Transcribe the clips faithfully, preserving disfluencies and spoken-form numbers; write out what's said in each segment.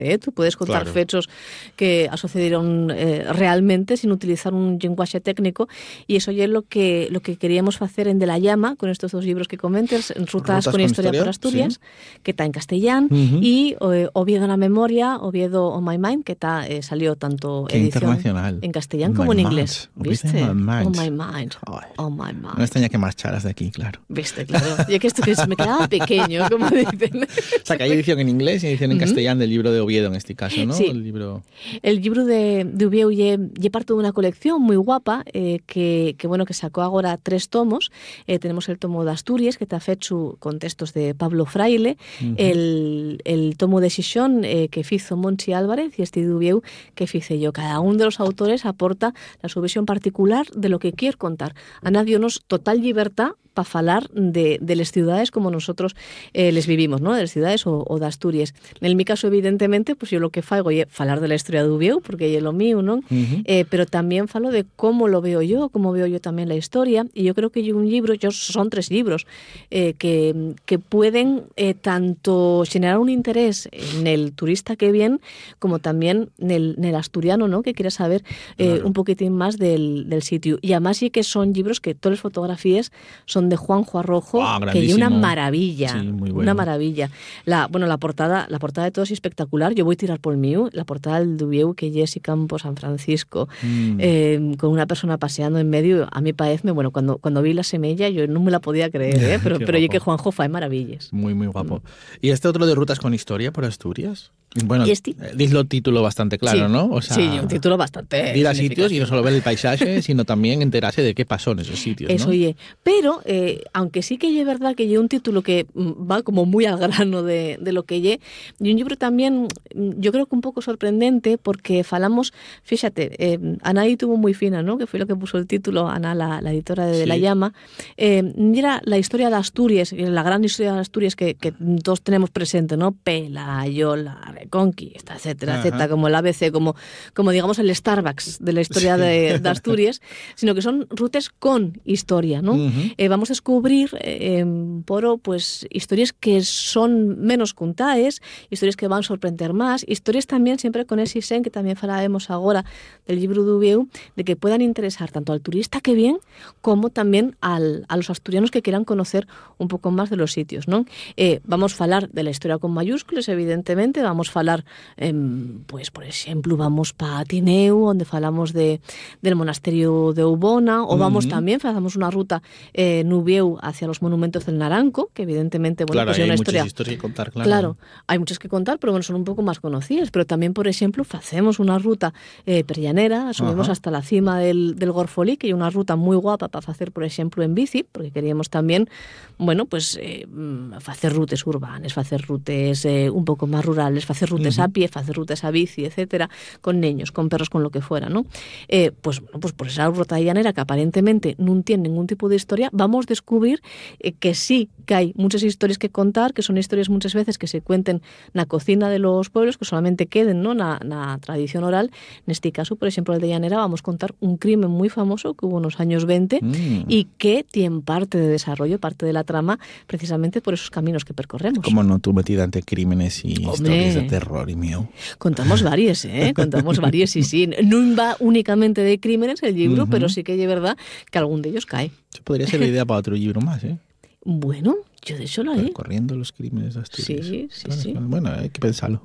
¿eh? Tú puedes contar Claro. fechos que sucedieron eh, realmente sin utilizar un lenguaje técnico, y eso ya es lo que lo que queríamos hacer en De la Llama con estos dos libros que comentes, Rutas, Rutas con, con historia, historia, por Asturias, sí. que está en castellán, Uh-huh. y eh, Oviedo en la memoria, Oviedo on my mind, que está eh, salió tanto Qué edición internacional. en castellán On como my en mind. inglés, Oviedo ¿viste? on my On mind. my mind, Joder. on my mind. No extraña que marcharas de aquí, claro. ¿Viste? Claro. Y es que esto que se me quedaba pequeño, como dicen. O sea, que hay edición en inglés y edición en Uh-huh. castellán del libro de Oviedo en este caso, ¿no? Sí. El libro... El libro de, de Ubieu ye, ye parte de una colección muy guapa eh, que, que, bueno, que sacó ahora tres tomos. Eh, tenemos el tomo de Asturias, que está hecho con textos de Pablo Fraile, uh-huh. el, el tomo de Xixón, eh, que hizo Monchi Álvarez, y este de Ubieu, que hice yo. Cada uno de los autores aporta la su visión particular de lo que quiere contar. A nadie nos total libertad para falar de, de las ciudades como nosotros eh, les vivimos, ¿no? De las ciudades o, o de Asturias. En mi caso, evidentemente, pues yo lo que fago es falar de la historia de Ubieu, porque es lo mío, ¿no? Uh-huh. Eh, pero también falo de cómo lo veo yo, cómo veo yo también la historia, y yo creo que hay un libro, yo, son tres libros, eh, que, que pueden eh, tanto generar un interés en el turista que viene, como también en el, en el asturiano, ¿no? Que quiere saber eh, claro. un poquitín más del, del sitio. Y además sí que son libros que todas las fotografías son de Juanjo Arrojo, wow, que es una maravilla, sí, muy bueno. Una maravilla. La, bueno, la portada, la portada de todos es espectacular. Yo voy a tirar por el mío, la portada del Dubieu, que es Campo San Francisco, mm. eh, con una persona paseando en medio. A mí parece, bueno, cuando, cuando vi la semilla yo no me la podía creer, ¿eh? pero, pero yo que Juanjo fae maravillas. Muy, muy guapo. Mm. ¿Y este otro de Rutas con Historia por Asturias? Bueno, este? dislo título bastante claro, sí, ¿no? O sea, sí, un título bastante. Ir a sitios y no solo ver el paisaje, sino también enterarse de qué pasó en esos sitios, Eso, ¿no? oye. Pero, eh, aunque sí que es verdad que lleva un título que va como muy al grano de, de lo que lle, y un libro también, yo creo que un poco sorprendente, porque falamos, fíjate, eh, Ana ahí tuvo muy fina, ¿no? Que fue lo que puso el título, Ana, la, la editora de, sí. de La Llama. Eh, era la historia de Asturias, la gran historia de Asturias que, que todos tenemos presente, ¿no? Pelayo, la Reconquista, etcétera, Ajá. etcétera, como el A B C, como, como digamos el Starbucks de la historia sí. de, de Asturias, sino que son rutas con historia, ¿no? Uh-huh. Eh, vamos a descubrir eh, por pues historias que son menos contadas, historias que van a sorprender más, historias también siempre con ese sen que también falaremos ahora del libro de Ubieu, de que puedan interesar tanto al turista que viene como también al, a los asturianos que quieran conocer un poco más de los sitios, ¿no? Eh, vamos a hablar de la historia con mayúsculas, evidentemente, vamos a hablar, eh, pues por ejemplo, vamos para Tineu, donde falamos de, del monasterio de Ubona, o uh-huh. vamos también, hacemos una ruta eh, Nubieu hacia los monumentos del Naranco, que evidentemente, bueno, claro, pues es una hay historia. Muchas historias que contar, claro. Claro, hay muchas que contar, pero bueno, son un poco más conocidas. Pero también, por ejemplo, hacemos una ruta eh, perllanera, subimos uh-huh. hasta la cima del, del Gorfolí, que hay una ruta muy guapa para hacer, por ejemplo, en bici, porque queríamos también, bueno, pues eh, hacer rutas urbanas, hacer rutas eh, un poco más rurales, hacer rutas uh-huh. a pie, hacer rutas a bici, etcétera, con niños, con perros, con lo que fuera, ¿no? Eh, pues, bueno, pues por esa ruta llanera que aparentemente no tiene ningún tipo de historia, vamos a descubrir eh, que sí, que hay muchas historias que contar, que son historias muchas veces que se cuenten en la cocina de los pueblos, que solamente queden, ¿no?, na, na tradición oral. En este caso, por ejemplo, el de Llanera, vamos a contar un crimen muy famoso que hubo en los años veinte mm. y que tiene parte de desarrollo, parte de la trama, precisamente por esos caminos que percorremos. ¿Cómo no tú metida ante crímenes y Hombre, historias de terror y mío? Contamos varias, ¿eh? Contamos varias y sí. No va únicamente de crímenes el libro, uh-huh. pero sí que es verdad que algún de ellos cae. Eso podría ser la idea para otro libro más, ¿eh? Bueno, yo de eso lo haré. Corriendo los crímenes de Asturias. Sí, sí, bueno, sí. Bueno, hay que pensarlo.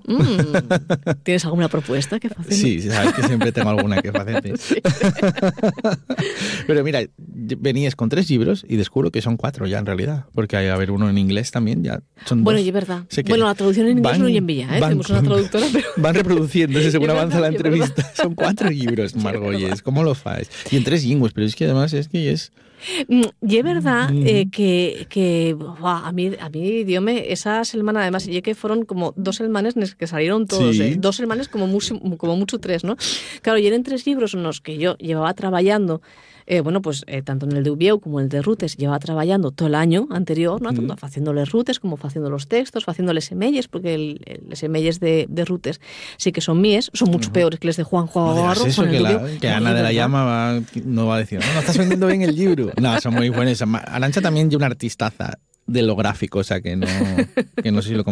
Mm. ¿Tienes alguna propuesta que hacer? Sí, sabes que siempre tengo alguna que hacer. Sí. Pero mira, venías con tres libros y descubro que son cuatro ya en realidad, porque hay a ver uno en inglés también, ya son Bueno, dos. y es verdad. Bueno, la traducción en inglés van, no hay envía, ¿eh? Van, Tenemos una traductora, pero... Van reproduciéndose según avanza la entrevista. Verdad. Son cuatro libros, Margolles. ¿Cómo lo fáis? Y en tres lingües, pero es que además es que es... Y es verdad eh, que, que wow, a mí a mí diome esa semana, además, y que fueron como dos semanas que salieron todos, sí. eh, dos semanas como mucho, como mucho tres, ¿no? Claro, y eran tres libros en los que yo llevaba trabajando, eh, bueno, pues eh, tanto en el de Ubieu como en el de Rutes, llevaba trabajando todo el año anterior, ¿no? Tanto mm. haciéndoles Rutes como haciendo los textos, haciéndoles semelles, porque el, el, los semelles de, de Rutes sí que son míes, son mucho uh-huh. peores que los de Juan Juan no Arro. Eso, que, la, que Ana de la Llama va, no va a decir, no, no estás vendiendo bien el libro. No, son muy buenos. Arantxa también es una artistaza de lo gráfico, o sea que no, que no sé si lo